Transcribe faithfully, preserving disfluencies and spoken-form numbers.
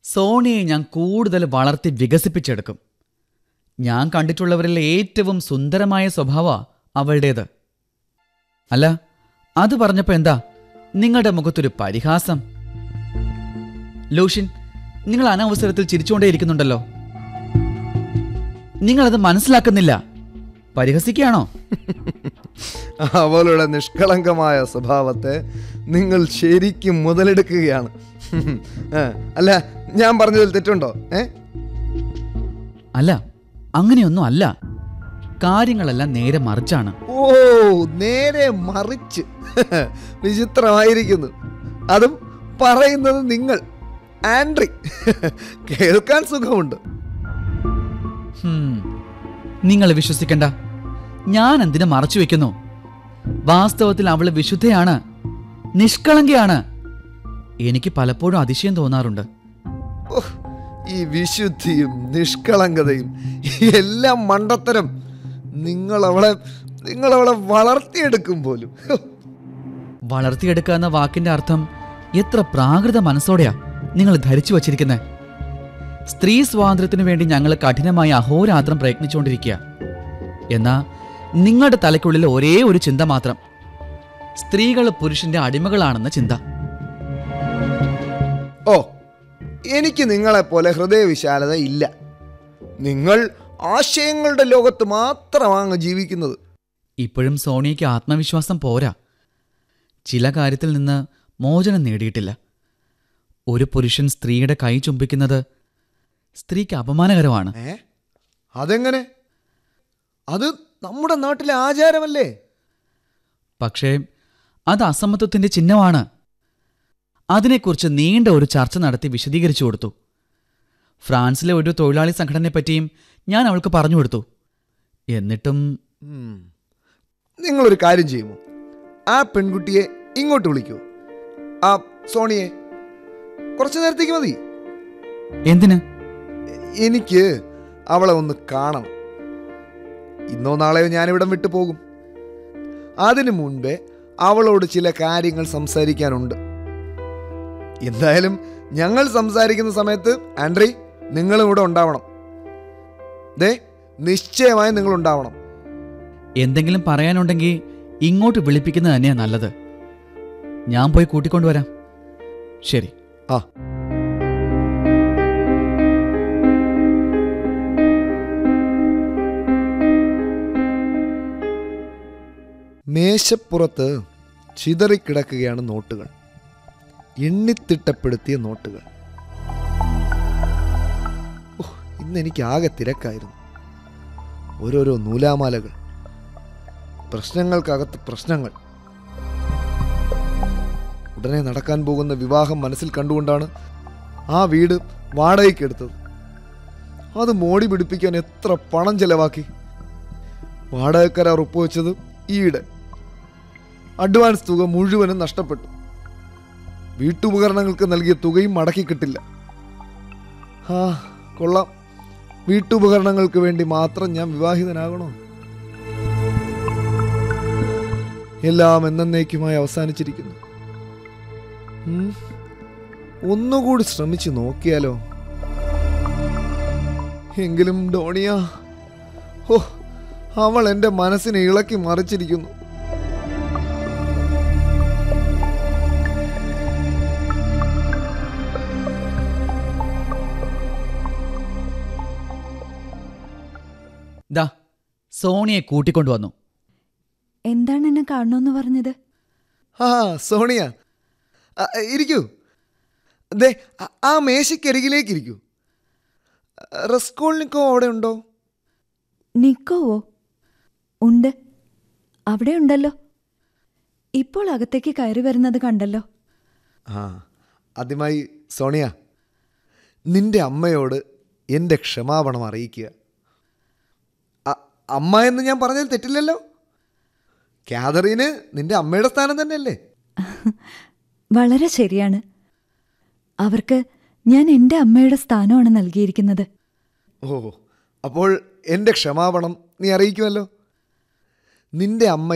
സോണിയെ ഞാൻ കൂടുതൽ വളർത്തി വികസിപ്പിച്ചെടുക്കും. ഞാൻ കണ്ടിട്ടുള്ളവരിൽ ഏറ്റവും സുന്ദരമായ സ്വഭാവമാണ് അവളുടേത്. അല്ല, അത് പറഞ്ഞപ്പോ എന്താ നിങ്ങളുടെ മുഖത്തൊരു പരിഹാസം? ലൂഷ്യൻ, നിങ്ങൾ അനവസരത്തിൽ ചിരിച്ചുകൊണ്ടേയിരിക്കുന്നുണ്ടല്ലോ. നിങ്ങളത് മനസ്സിലാക്കുന്നില്ല. പരിഹസിക്കുകയാണോ? അവളുടെ നിഷ്കളങ്കമായ സ്വഭാവത്തെ നിങ്ങൾ ശരിക്കും മുതലെടുക്കുകയാണ്. അല്ല, ഞാൻ പറഞ്ഞതിൽ തെറ്റുണ്ടോ? ഏ അല്ല, അങ്ങനെയൊന്നും അല്ല. കാര്യങ്ങളെല്ലാം നേരെ മറിച്ചാണ്. ഓ, നേരെ മറിച്ച്. വിചിത്രമായിരിക്കുന്നു. അതും പറയുന്നത് നിങ്ങൾ, ആൻഡ്രി. കേൾക്കാൻ സുഖമുണ്ട്. നിങ്ങൾ വിശ്വസിക്കണ്ട. ഞാൻ എന്തിനു മറച്ചു വെക്കുന്നു? വാസ്തവത്തിൽ അവള് വിശുദ്ധയാണ്, നിഷ്കളങ്കയാണ്. എനിക്ക് പലപ്പോഴും അതിശയം തോന്നാറുണ്ട്. ഈ വിശുദ്ധിയും നിഷ്കളങ്കതയും എല്ലാം മണ്ടത്തരം. നിങ്ങളവളെ നിങ്ങളവളെ വളർത്തിയെടുക്കും പോലും. വളർത്തിയെടുക്കുക എന്ന വാക്കിന്റെ അർത്ഥം എത്ര പ്രാകൃത മനസ്സോടെയാ നിങ്ങൾ ധരിച്ചു വച്ചിരിക്കുന്നത്. സ്ത്രീ സ്വാതന്ത്ര്യത്തിനു വേണ്ടി ഞങ്ങൾ കഠിനമായി അഹോരാത്രം പ്രയത്നിച്ചുകൊണ്ടിരിക്കുക. എന്നാ നിങ്ങളുടെ തലയ്ക്കുള്ളിൽ ഒരേ ഒരു ചിന്ത മാത്രം: സ്ത്രീകൾ പുരുഷന്റെ അടിമകളാണെന്ന ചിന്ത. ഓ, എനിക്ക് നിങ്ങളെപ്പോലെ ഹൃദയവിശാലത ഇല്ല. നിങ്ങൾ ആശയങ്ങളുടെ ലോകത്ത് മാത്രമാണ് ജീവിക്കുന്നത്. ഇപ്പോഴും സോണിയയ്ക്ക് ആത്മവിശ്വാസം പോരാ. ചില കാര്യത്തിൽ നിന്ന് മോചനം നേടിയിട്ടില്ല. ഒരു പുരുഷൻ സ്ത്രീയുടെ കൈ ചുംബിക്കുന്നത് സ്ത്രീക്ക് അപമാനകരമാണ്. ഏ അതെങ്ങനെ? അത് നമ്മുടെ നാട്ടിലെ ആചാരമല്ലേ? പക്ഷേ അത് അസമത്വത്തിന്റെ ചിഹ്നമാണ്. അതിനെക്കുറിച്ച് നീണ്ട ഒരു ചർച്ച നടത്തി വിശദീകരിച്ചു കൊടുത്തു. ഫ്രാൻസിലെ ഒരു തൊഴിലാളി സംഘടനയെപ്പറ്റിയും ഞാൻ അവൾക്ക് പറഞ്ഞു കൊടുത്തു. എന്നിട്ടും നിങ്ങളൊരു കാര്യം ചെയ്യുമോ? ആ പെൺകുട്ടിയെ ഇങ്ങോട്ട് വിളിക്കൂ. ആ സോണിയെ കുറച്ചു നേരത്തേക്ക് മതി. എന്തിന്? എനിക്ക് അവളെ ഒന്ന് കാണണം. ഇന്നോ നാളെയോ ഞാനിവിടം വിട്ടു പോകും. അതിനു മുൻപേ അവളോട് ചില കാര്യങ്ങൾ സംസാരിക്കാനുണ്ട്. എന്തായാലും ഞങ്ങൾ സംസാരിക്കുന്ന സമയത്ത് ആൻഡ്രി, നിങ്ങളും ഇവിടെ ഉണ്ടാവണം. ദേ, നിശ്ചയമായും നിങ്ങൾ ഉണ്ടാവണം. എന്തെങ്കിലും പറയാനുണ്ടെങ്കിൽ ഇങ്ങോട്ട് വിളിപ്പിക്കുന്നത് തന്നെയാ നല്ലത്. ഞാൻ പോയി കൂട്ടിക്കൊണ്ടുവരാം. ശരി. ആ മേശപ്പുറത്ത് ചിതറിക്കിടക്കുകയാണ് നോട്ടുകൾ. എണ്ണിത്തിട്ടപ്പെടുത്തിയ നോട്ടുകൾ. ഇന്ന് എനിക്ക് ആകെ തിരക്കായിരുന്നു. ഓരോരോ നൂലാമാലകൾ, പ്രശ്നങ്ങൾക്കകത്ത് പ്രശ്നങ്ങൾ. ഉടനെ നടക്കാൻ പോകുന്ന വിവാഹം മനസ്സിൽ കണ്ടുകൊണ്ടാണ് ആ വീട് വാടകയ്ക്കെടുത്തത്. അത് മോടി പിടിപ്പിക്കാൻ എത്ര പണം ചെലവാക്കി. വാടകക്കരാർ ഒപ്പുവെച്ചത് ഈയിടെ. അഡ്വാൻസ് തുക മുഴുവനും നഷ്ടപ്പെട്ടു. വീട്ടുപകരണങ്ങൾക്ക് നൽകിയ തുകയും മടക്കി കിട്ടില്ല. ആ കൊള്ളാം, വീട്ടുപകരണങ്ങൾക്ക് വേണ്ടി മാത്രം ഞാൻ വിവാഹിതനാകണോ? എല്ലാം എന്നേക്കുമായി അവസാനിച്ചിരിക്കുന്നു. ഒന്നുകൂടി ശ്രമിച്ചു നോക്കിയാലോ? എങ്കിലും ഡോണിയ, ഓ, അവൾ എൻ്റെ മനസ്സിനെ ഇളക്കി മറിച്ചിരിക്കുന്നു. ദാ, സോണിയെ കൂട്ടിക്കൊണ്ടുവന്നു. എന്താണ് എന്നെ കാണണമെന്ന് പറഞ്ഞത്? ആ സോണിയ, ഇരിക്കൂ. ദേ, ആ മേശയ്ക്കരികിലേക്ക് ഇരിക്കൂ. റസ്കോൾനിക്കോ അവിടെ ഉണ്ടോ? നിക്കോവോ? ഉണ്ട്, അവിടെ ഉണ്ടല്ലോ. ഇപ്പോൾ അകത്തേക്ക് കയറി വരുന്നത് കണ്ടല്ലോ. ആ, ആദ്യമായി സോണിയ, നിന്റെ അമ്മയോട് എൻ്റെ ക്ഷമാപണം അറിയിക്കുക. അമ്മ എന്ന് ഞാൻ പറഞ്ഞാൽ തെറ്റില്ലല്ലോ. കാതറീന് നിന്റെ അമ്മയുടെ സ്ഥാനം തന്നെയല്ലേ? വളരെ ശരിയാണ്. അവർക്ക് ഞാൻ എൻ്റെ അമ്മയുടെ സ്ഥാനമാണ് നൽകിയിരിക്കുന്നത്. ഓ, അപ്പോൾ എൻ്റെ ക്ഷമാപണം നീ അറിയിക്കുമല്ലോ. നിന്റെ അമ്മ